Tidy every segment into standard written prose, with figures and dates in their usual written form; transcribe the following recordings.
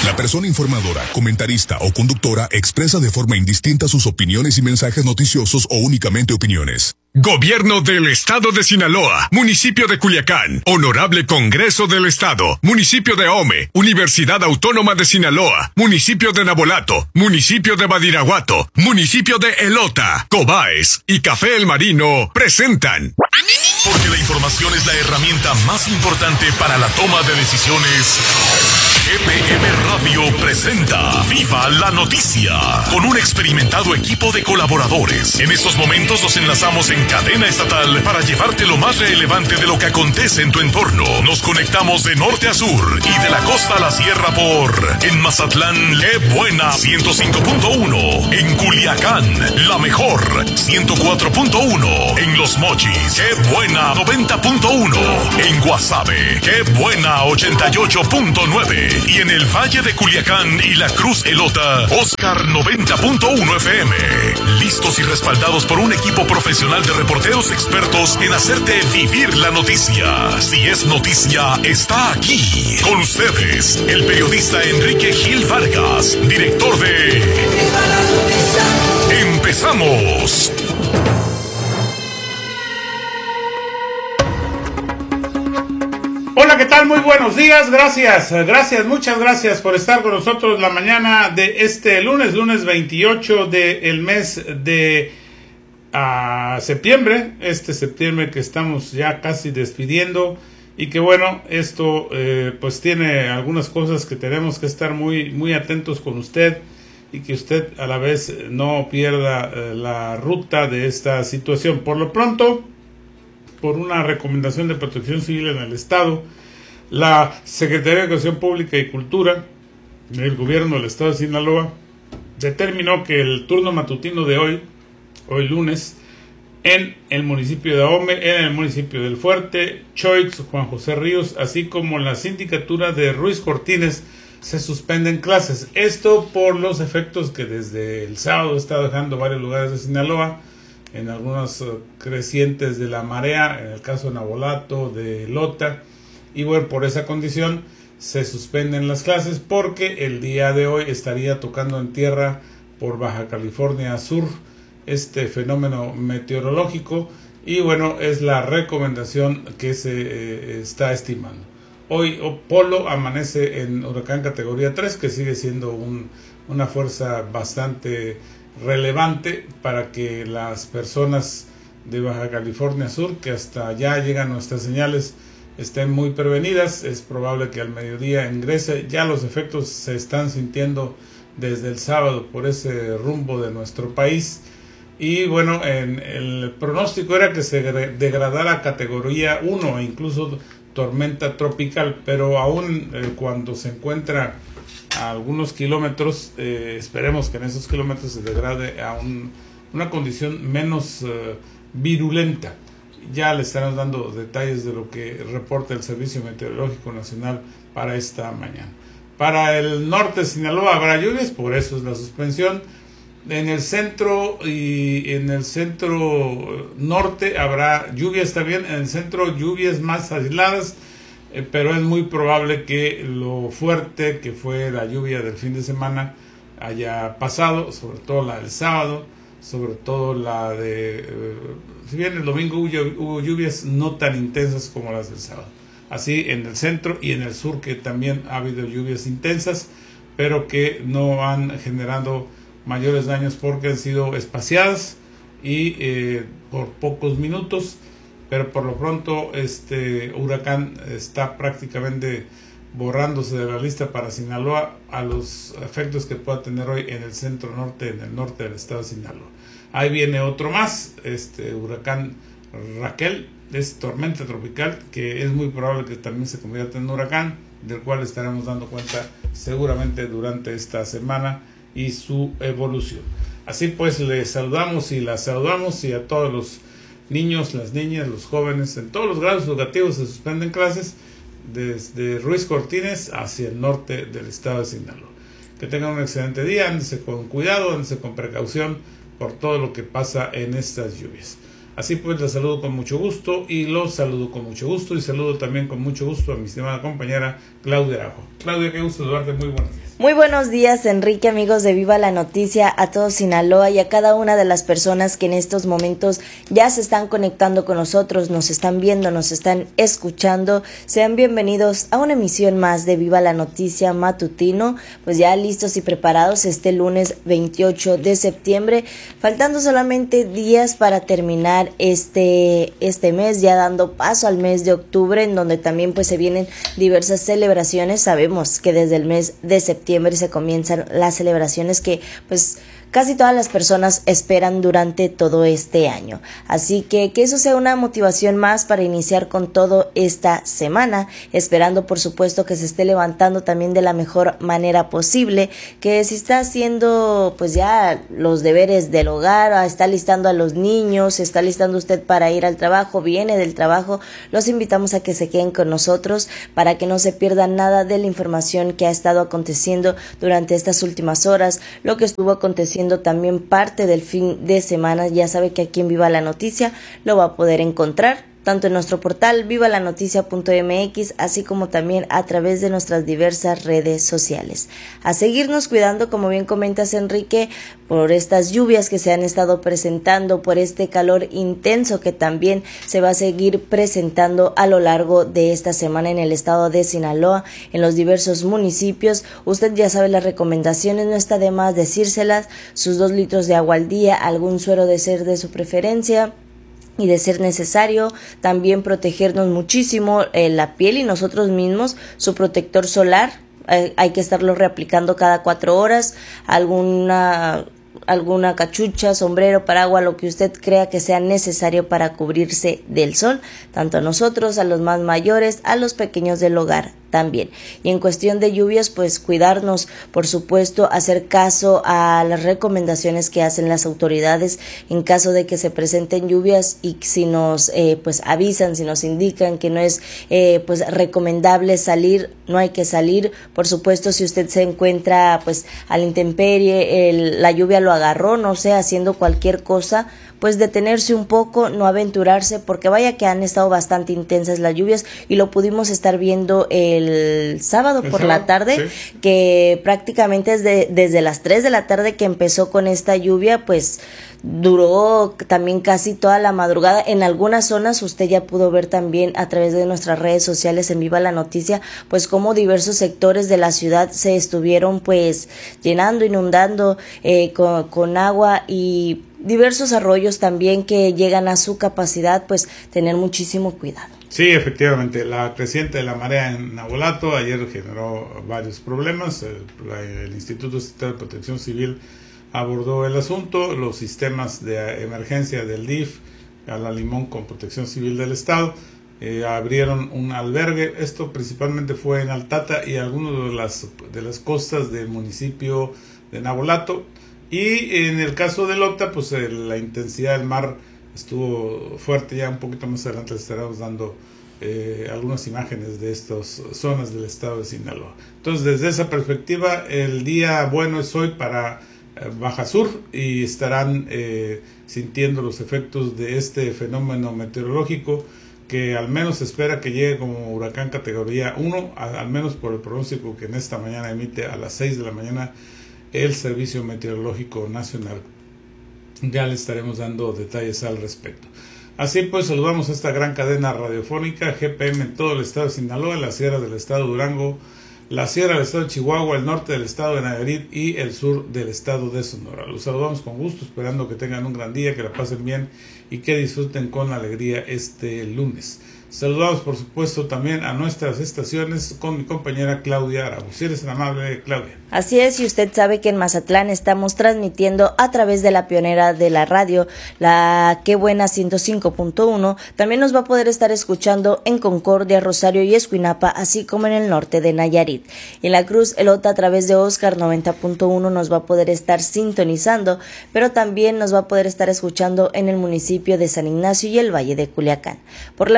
La persona informadora, comentarista o conductora expresa de forma indistinta sus opiniones y mensajes noticiosos o únicamente opiniones. Gobierno del Estado de Sinaloa, Municipio de Culiacán, Honorable Congreso del Estado, Municipio de Ahome, Universidad Autónoma de Sinaloa, Municipio de Nabolato, Municipio de Badiraguato, Municipio de Elota, Cobaes y Café El Marino presentan. Porque la información es la herramienta más importante para la toma de decisiones. GPM Radio presenta Viva la Noticia con un experimentado equipo de colaboradores. En estos momentos nos enlazamos en cadena estatal para llevarte lo más relevante de lo que acontece en tu entorno. Nos conectamos de norte a sur y de la costa a la sierra por en Mazatlán, Qué Buena 105.1, en Culiacán, La Mejor 104.1, en Los Mochis, Qué Buena 90.1, en Guasave, Qué Buena 88.9 y en el Valle de Culiacán y la Cruz Elota, Oscar 90.1 FM. Listos y respaldados por un equipo profesional de reporteros expertos en hacerte vivir la noticia. Si es noticia, está aquí. Con ustedes, el periodista Enrique Gil Vargas, director de Viva la Noticia. ¡Empezamos! Hola, ¿qué tal? Muy buenos días, muchas gracias por estar con nosotros la mañana de este lunes 28 del mes de septiembre, septiembre que estamos ya casi despidiendo y que bueno, esto pues tiene algunas cosas que tenemos que estar muy atentos con usted y que usted a la vez no pierda la ruta de esta situación. Por lo pronto, por una recomendación de Protección Civil en el Estado, la Secretaría de Educación Pública y Cultura del Gobierno del Estado de Sinaloa determinó que el turno matutino de hoy lunes, en el municipio de Ahome, en el municipio del Fuerte, Choix, Juan José Ríos, así como en la sindicatura de Ruiz Cortines, se suspenden clases. Esto por los efectos que desde el sábado está dejando varios lugares de Sinaloa, en algunos crecientes de la marea, en el caso de Nabolato, de Elota, y bueno, por esa condición se suspenden las clases porque el día de hoy estaría tocando en tierra por Baja California Sur este fenómeno meteorológico y bueno, es la recomendación que se está estimando. Hoy Polo amanece en huracán categoría 3, que sigue siendo una fuerza bastante relevante para que las personas de Baja California Sur, que hasta allá llegan nuestras señales, estén muy prevenidas. Es probable que al mediodía ingrese. Ya los efectos se están sintiendo desde el sábado por ese rumbo de nuestro país. Y bueno, el pronóstico era que se degradara a categoría 1 e incluso tormenta tropical, pero aún cuando se encuentra a algunos kilómetros, esperemos que en esos kilómetros se degrade a una condición menos virulenta. Ya le estaremos dando detalles de lo que reporta el Servicio Meteorológico Nacional para esta mañana. Para el norte de Sinaloa habrá lluvias, por eso es la suspensión. En el centro y en el centro norte habrá lluvias también, en el centro lluvias más aisladas, pero es muy probable que lo fuerte que fue la lluvia del fin de semana haya pasado, sobre todo la del sábado, sobre todo la de, si bien el domingo hubo lluvias no tan intensas como las del sábado. Así en el centro y en el sur, que también ha habido lluvias intensas, pero que no han generado mayores daños porque han sido espaciadas y por pocos minutos, pero por lo pronto este huracán está prácticamente borrándose de la lista para Sinaloa a los efectos que pueda tener hoy en el centro norte, en el norte del estado de Sinaloa. Ahí viene otro más, huracán Raquel, es tormenta tropical, que es muy probable que también se convierta en huracán, del cual estaremos dando cuenta seguramente durante esta semana y su evolución. Así pues, les saludamos y las saludamos, y a todos los niños, las niñas, los jóvenes, en todos los grados educativos se suspenden clases desde Ruiz Cortines hacia el norte del estado de Sinaloa. Que tengan un excelente día, ándense con cuidado, ándense con precaución por todo lo que pasa en estas lluvias. Así pues, les saludo con mucho gusto y los saludo con mucho gusto y saludo también con mucho gusto a mi estimada compañera Claudia Araujo. Claudia, qué gusto saludarte, muy buenos días. Muy buenos días, Enrique, amigos de Viva la Noticia, a todo Sinaloa y a cada una de las personas que en estos momentos ya se están conectando con nosotros, nos están viendo, nos están escuchando. Sean bienvenidos a una emisión más de Viva la Noticia matutino, pues ya listos y preparados este lunes 28 de septiembre, faltando solamente días para terminar este mes, ya dando paso al mes de octubre, en donde también pues se vienen diversas celebraciones. Sabemos que desde el mes de septiembre se comienzan las celebraciones que pues casi todas las personas esperan durante todo este año. Así que eso sea una motivación más para iniciar con todo esta semana, esperando por supuesto que se esté levantando también de la mejor manera posible, que si está haciendo pues ya los deberes del hogar, está listando a los niños, está listando usted para ir al trabajo, viene del trabajo, los invitamos a que se queden con nosotros para que no se pierdan nada de la información que ha estado aconteciendo durante estas últimas horas, lo que estuvo aconteciendo también parte del fin de semana. Ya sabe que aquí en Viva la Noticia lo va a poder encontrar tanto en nuestro portal vivalanoticia.mx, así como también a través de nuestras diversas redes sociales. A seguirnos cuidando, como bien comentas, Enrique, por estas lluvias que se han estado presentando, por este calor intenso que también se va a seguir presentando a lo largo de esta semana en el estado de Sinaloa, en los diversos municipios. Usted ya sabe las recomendaciones, no está de más decírselas: sus 2 litros de agua al día, algún suero de ser de su preferencia, y de ser necesario también protegernos muchísimo la piel y nosotros mismos, su protector solar, hay que estarlo reaplicando cada 4 horas, alguna cachucha, sombrero, paraguas, lo que usted crea que sea necesario para cubrirse del sol, tanto a nosotros, a los más mayores, a los pequeños del hogar también. Y en cuestión de lluvias, pues cuidarnos, por supuesto, hacer caso a las recomendaciones que hacen las autoridades en caso de que se presenten lluvias, y si nos pues avisan, si nos indican que no es pues recomendable salir, no hay que salir. Por supuesto, si usted se encuentra pues a la intemperie, la lluvia lo agarró, no sé, haciendo cualquier cosa, pues detenerse un poco, no aventurarse, porque vaya que han estado bastante intensas las lluvias y lo pudimos estar viendo el sábado por la tarde, sí, que prácticamente desde las 3 de la tarde que empezó con esta lluvia, pues duró también casi toda la madrugada. En algunas zonas usted ya pudo ver también a través de nuestras redes sociales en Viva la Noticia, pues como diversos sectores de la ciudad se estuvieron pues llenando, inundando con agua, y diversos arroyos también que llegan a su capacidad, pues tener muchísimo cuidado. Sí, efectivamente, la creciente de la marea en Nabolato ayer generó varios problemas. El Instituto Estatal de Protección Civil abordó el asunto, los sistemas de emergencia del DIF, a la Limón con Protección Civil del Estado, abrieron un albergue. Esto principalmente fue en Altata y algunas de las costas del municipio de Nabolato. Y en el caso de Lota, pues la intensidad del mar estuvo fuerte. Ya un poquito más adelante les estaremos dando algunas imágenes de estas zonas del estado de Sinaloa. Entonces, desde esa perspectiva, el día bueno es hoy para Baja Sur, y estarán sintiendo los efectos de este fenómeno meteorológico que al menos se espera que llegue como huracán categoría 1, al menos por el pronóstico que en esta mañana emite a las 6 de la mañana el Servicio Meteorológico Nacional. Ya le estaremos dando detalles al respecto. Así pues, saludamos a esta gran cadena radiofónica GPM en todo el estado de Sinaloa, la sierra del estado de Durango, la sierra del estado de Chihuahua, el norte del estado de Nayarit y el sur del estado de Sonora. Los saludamos con gusto, esperando que tengan un gran día, que la pasen bien y que disfruten con alegría este lunes. Saludamos, por supuesto, también a nuestras estaciones con mi compañera Claudia Arau. Si eres tan amable, Claudia. Así es, y usted sabe que en Mazatlán estamos transmitiendo a través de la pionera de la radio, la Qué Buena 105.1. También nos va a poder estar escuchando en Concordia, Rosario y Escuinapa, así como en el norte de Nayarit. En La Cruz, Elota, a través de Oscar 90.1 nos va a poder estar sintonizando, pero también nos va a poder estar escuchando en el municipio de San Ignacio y el Valle de Culiacán. Por la mejor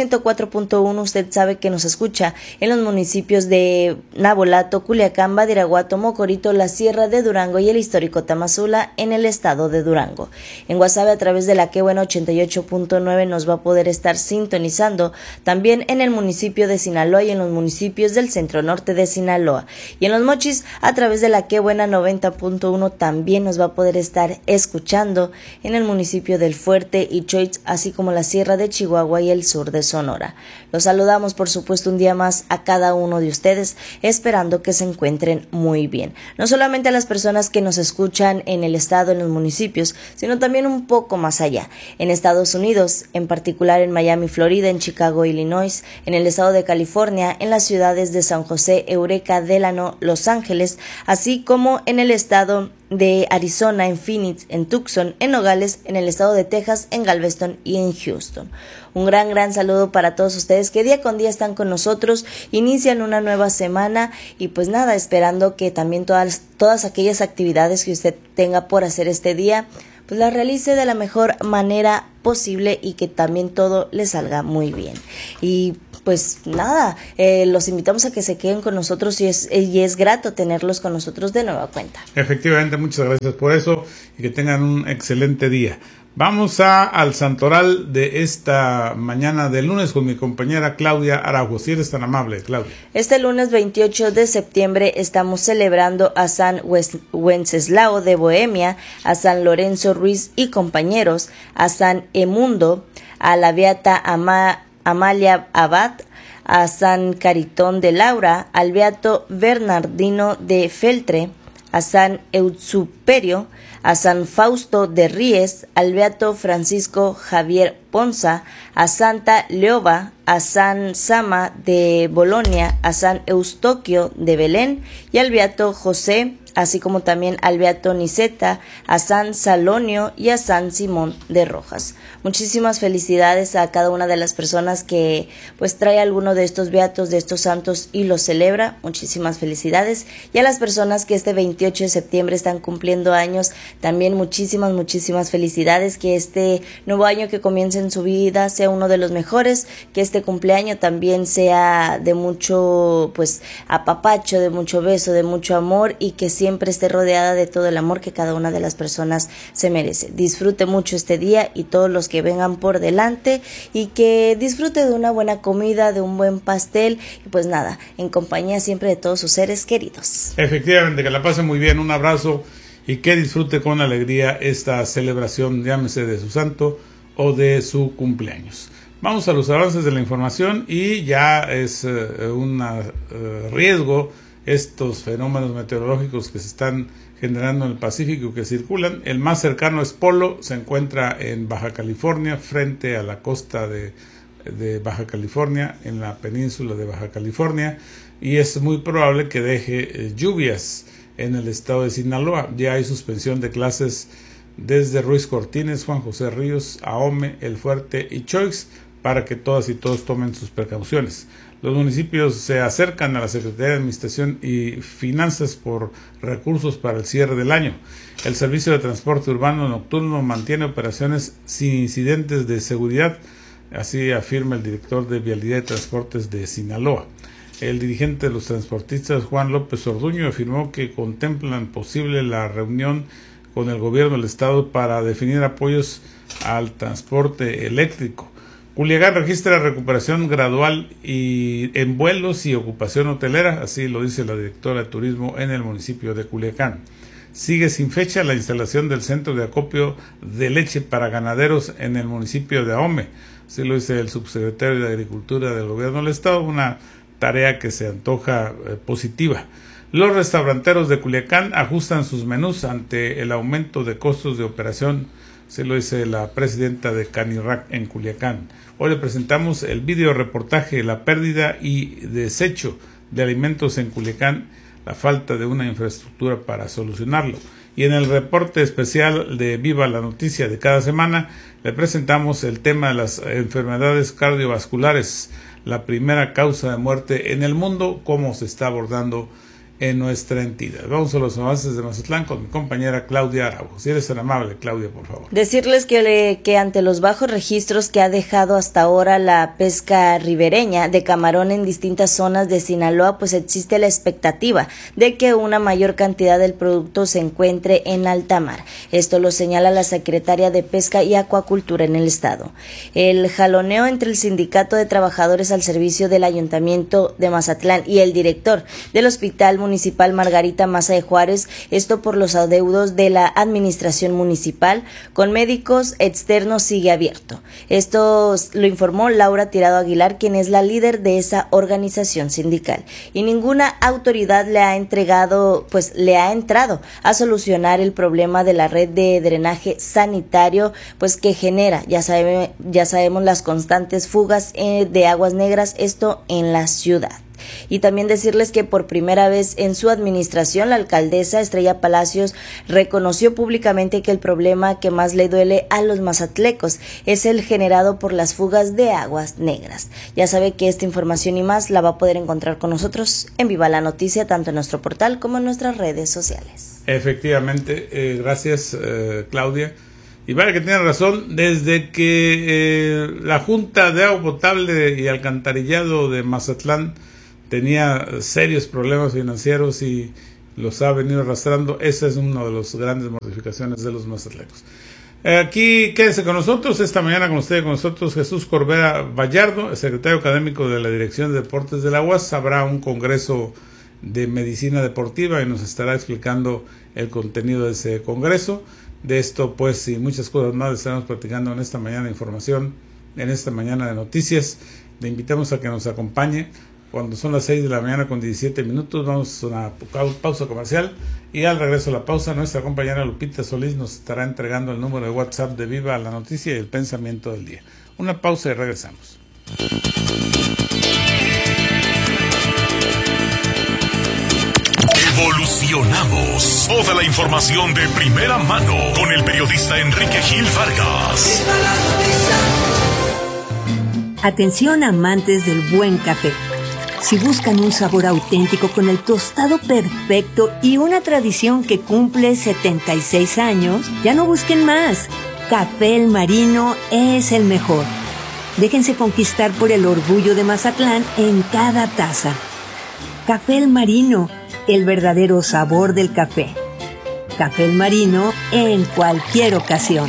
104.1 usted sabe que nos escucha en los municipios de Nabolato, Culiacán, Badiraguato, Mocorito, la Sierra de Durango y el histórico Tamazula en el estado de Durango. En Guasave a través de la Que Buena 88.9 nos va a poder estar sintonizando también en el municipio de Sinaloa y en los municipios del centro norte de Sinaloa. Y en Los Mochis a través de la Que Buena 90.1 también nos va a poder estar escuchando en el municipio del Fuerte y Choix, así como la Sierra de Chihuahua y el sur de Sonora. Los saludamos por supuesto un día más a cada uno de ustedes, esperando que se encuentren muy bien. No solamente a las personas que nos escuchan en el estado, en los municipios, sino también un poco más allá, en Estados Unidos, en particular en Miami, Florida, en Chicago, Illinois, en el estado de California, en las ciudades de San José, Eureka, Delano, Los Ángeles, así como en el estado de Arizona, en Phoenix, en Tucson, en Nogales, en el estado de Texas, en Galveston y en Houston. Un gran saludo para todos ustedes que día con día están con nosotros, inician una nueva semana y pues nada, esperando que también todas aquellas actividades que usted tenga por hacer este día, pues las realice de la mejor manera posible y que también todo le salga muy bien. Y pues nada, los invitamos a que se queden con nosotros y es grato tenerlos con nosotros de nueva cuenta. Efectivamente, muchas gracias por eso y que tengan un excelente día. Vamos al santoral de esta mañana de lunes con mi compañera Claudia Araujo. Si eres tan amable, Claudia. Este lunes 28 de septiembre estamos celebrando a San Wenceslao de Bohemia, a San Lorenzo Ruiz y compañeros, a San Emundo, a la beata Amalia Abad, a San Caritón de Laura, al beato Bernardino de Feltre, a San Eusuperio, a San Fausto de Ries, al beato Francisco Javier Ponza, a Santa Leoba, a San Sama de Bolonia, a San Eustoquio de Belén y al beato José, así como también al beato Niceta, a San Salonio y a San Simón de Rojas. Muchísimas felicidades a cada una de las personas que pues trae alguno de estos beatos, de estos santos y los celebra. Muchísimas felicidades. Y a las personas que este 28 de septiembre están cumpliendo años, también muchísimas felicidades. Que este nuevo año que comience en su vida sea uno de los mejores, que este cumpleaños también sea de mucho pues apapacho, de mucho beso, de mucho amor y que siempre esté rodeada de todo el amor que cada una de las personas se merece. Disfrute mucho este día y todos los que vengan por delante y que disfrute de una buena comida, de un buen pastel y pues nada, en compañía siempre de todos sus seres queridos. Efectivamente, que la pase muy bien, un abrazo y que disfrute con alegría esta celebración, llámese de su santo o de su cumpleaños. Vamos a los avances de la información y ya es un riesgo estos fenómenos meteorológicos que se están generando en el Pacífico que circulan. El más cercano es Polo, se encuentra en Baja California, frente a la costa de Baja California, en la península de Baja California, y es muy probable que deje lluvias en el estado de Sinaloa. Ya hay suspensión de clases desde Ruiz Cortines, Juan José Ríos, Ahome, El Fuerte y Choix, para que todas y todos tomen sus precauciones. Los municipios se acercan a la Secretaría de Administración y Finanzas por recursos para el cierre del año. El Servicio de Transporte Urbano Nocturno mantiene operaciones sin incidentes de seguridad, así afirma el director de Vialidad y Transportes de Sinaloa. El dirigente de los transportistas, Juan López Orduño, afirmó que contemplan posible la reunión con el gobierno del estado para definir apoyos al transporte eléctrico. Culiacán registra recuperación gradual y en vuelos y ocupación hotelera, así lo dice la directora de turismo en el municipio de Culiacán. Sigue sin fecha la instalación del centro de acopio de leche para ganaderos en el municipio de Ahome, así lo dice el subsecretario de Agricultura del gobierno del estado, una tarea que se antoja positiva. Los restauranteros de Culiacán ajustan sus menús ante el aumento de costos de operación, así lo dice la presidenta de Canirac en Culiacán. Hoy le presentamos el video reportaje La pérdida y desecho de alimentos en Culiacán, la falta de una infraestructura para solucionarlo. Y en el reporte especial de Viva la Noticia de cada semana le presentamos el tema de las enfermedades cardiovasculares, la primera causa de muerte en el mundo, cómo se está abordando en nuestra entidad. Vamos a los avances de Mazatlán con mi compañera Claudia Araujo. Si eres tan amable, Claudia, por favor. Decirles que ante los bajos registros que ha dejado hasta ahora la pesca ribereña de camarón en distintas zonas de Sinaloa, pues existe la expectativa de que una mayor cantidad del producto se encuentre en alta mar. Esto lo señala la secretaria de Pesca y Acuacultura en el estado. El jaloneo entre el Sindicato de Trabajadores al Servicio del Ayuntamiento de Mazatlán y el director del Hospital Municipal Margarita Maza de Juárez, esto por los adeudos de la administración municipal con médicos externos, sigue abierto. Esto lo informó Laura Tirado Aguilar, quien es la líder de esa organización sindical, y ninguna autoridad le ha entrado a solucionar el problema de la red de drenaje sanitario, pues que genera, ya sabemos las constantes fugas de aguas negras, esto en la ciudad. Y también decirles que por primera vez en su administración, la alcaldesa Estrella Palacios reconoció públicamente que el problema que más le duele a los mazatlecos es el generado por las fugas de aguas negras. Ya sabe que esta información y más la va a poder encontrar con nosotros en Viva la Noticia, tanto en nuestro portal como en nuestras redes sociales. Efectivamente, gracias Claudia. Y vale que tiene razón, desde que la Junta de Agua Potable y Alcantarillado de Mazatlán tenía serios problemas financieros y los ha venido arrastrando, esa es una de las grandes modificaciones de los mazatlecos. Aquí quédese con nosotros, esta mañana con nosotros Jesús Corbera Vallardo, el secretario académico de la Dirección de Deportes de la UAS. Habrá un congreso de medicina deportiva y nos estará explicando el contenido de ese congreso. De esto pues y muchas cosas más estaremos platicando en esta mañana de información, en esta mañana de noticias. Le invitamos a que nos acompañe cuando son las 6 de la mañana con 17 minutos. Vamos a una pausa comercial y al regreso a la pausa nuestra compañera Lupita Solís nos estará entregando el número de WhatsApp de Viva la Noticia y el pensamiento del día. Una pausa y regresamos. Evolucionamos. Toda la información de primera mano con el periodista Enrique Gil Vargas. Atención amantes del buen café. Si buscan un sabor auténtico con el tostado perfecto y una tradición que cumple 76 años, ya no busquen más. Café El Marino es el mejor. Déjense conquistar por el orgullo de Mazatlán en cada taza. Café El Marino, el verdadero sabor del café. Café El Marino en cualquier ocasión.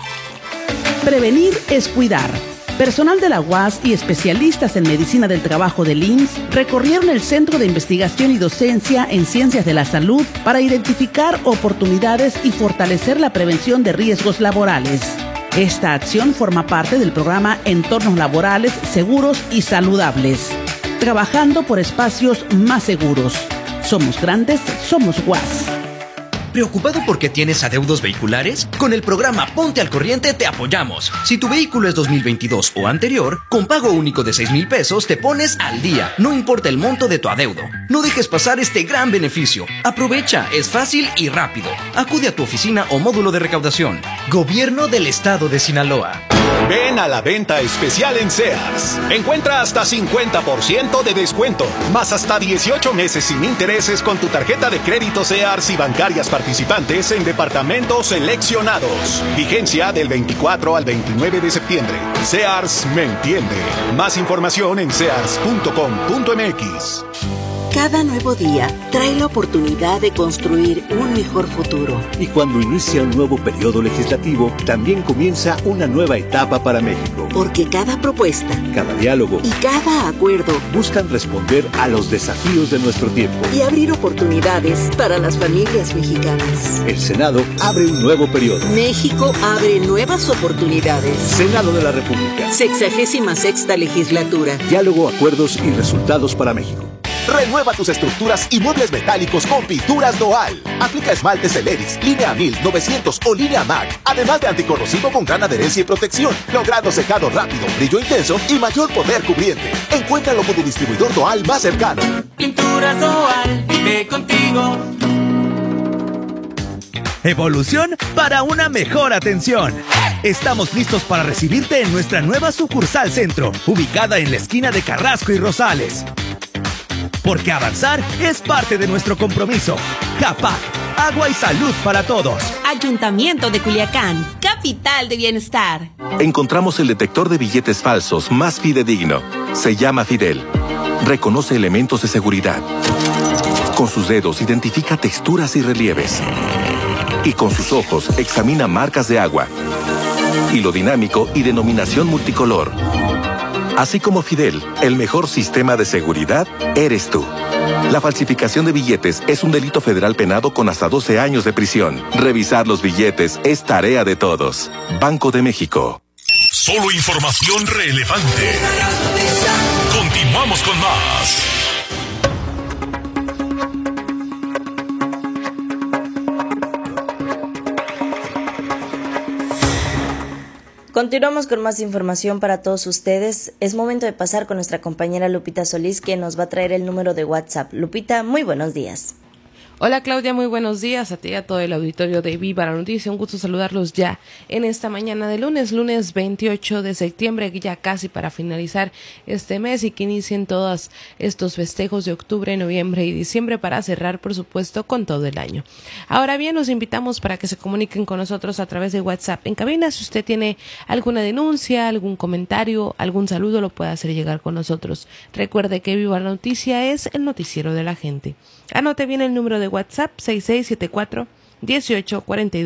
Prevenir es cuidar. Personal de la UAS y especialistas en medicina del trabajo del IMSS recorrieron el Centro de Investigación y Docencia en Ciencias de la Salud para identificar oportunidades y fortalecer la prevención de riesgos laborales. Esta acción forma parte del programa Entornos Laborales Seguros y Saludables, trabajando por espacios más seguros. Somos grandes, somos UAS. ¿Preocupado porque tienes adeudos vehiculares? Con el programa Ponte al Corriente te apoyamos. Si tu vehículo es 2022 o anterior, con pago único de 6,000 pesos te pones al día, no importa el monto de tu adeudo. No dejes pasar este gran beneficio. Aprovecha, es fácil y rápido. Acude a tu oficina o módulo de recaudación. Gobierno del Estado de Sinaloa. Ven a la venta especial en Sears. Encuentra hasta 50% de descuento, más hasta 18 meses sin intereses con tu tarjeta de crédito Sears y bancarias participantes en departamentos seleccionados. Vigencia del 24 al 29 de septiembre. Sears me entiende. Más información en sears.com.mx. Cada nuevo día trae la oportunidad de construir un mejor futuro. Y cuando inicia un nuevo periodo legislativo, también comienza una nueva etapa para México. Porque cada propuesta, cada diálogo y cada acuerdo buscan responder a los desafíos de nuestro tiempo y abrir oportunidades para las familias mexicanas. El Senado abre un nuevo periodo. México abre nuevas oportunidades. Senado de la República. 66ª legislatura. Diálogo, acuerdos y resultados para México. Renueva tus estructuras y muebles metálicos con Pinturas Doal. Aplica esmaltes Celeris, línea 1000, 900 o línea MAC. Además de anticorrosivo con gran adherencia y protección, logrando secado rápido, brillo intenso y mayor poder cubriente. Encuéntralo con tu distribuidor Doal más cercano. Pinturas Doal, vive contigo. Evolución para una mejor atención. Estamos listos para recibirte en nuestra nueva sucursal Centro, ubicada en la esquina de Carrasco y Rosales. porque avanzar es parte de nuestro compromiso. CAPAC, agua y salud para todos. Ayuntamiento de Culiacán, capital de bienestar. Encontramos el detector de billetes falsos más fidedigno. Se llama Fidel. Reconoce elementos de seguridad. Con sus dedos identifica texturas y relieves. Y con sus ojos examina marcas de agua. Hilo dinámico y denominación multicolor. Así como Fidel, el mejor sistema de seguridad eres tú. La falsificación de billetes es un delito federal penado con hasta 12 años de prisión. Revisar los billetes es tarea de todos. Banco de México. Solo información relevante. Continuamos con más. Continuamos con más información para todos ustedes. Es momento de pasar con nuestra compañera Lupita Solís, que nos va a traer el número de WhatsApp. Lupita, muy buenos días. Hola Claudia, muy buenos días a ti y a todo el auditorio de Viva la Noticia. Un gusto saludarlos ya en esta mañana de lunes 28 de septiembre, ya casi para finalizar este mes y que inicien todos estos festejos de octubre, noviembre y diciembre para cerrar, por supuesto, con todo el año. Ahora bien, los invitamos para que se comuniquen con nosotros a través de WhatsApp en cabina. Si usted tiene alguna denuncia, algún comentario, algún saludo, lo puede hacer llegar con nosotros. Recuerde que Viva la Noticia es el noticiero de la gente. Anote bien el número de WhatsApp 6674-1842.